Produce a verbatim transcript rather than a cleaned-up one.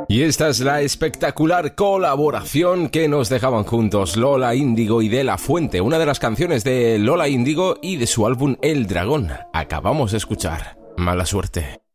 Y esta es la espectacular colaboración que nos dejaban juntos Lola Índigo y De La Fuente, una de las canciones de Lola Índigo y de su álbum El Dragón. Acabamos de escuchar Mala Suerte.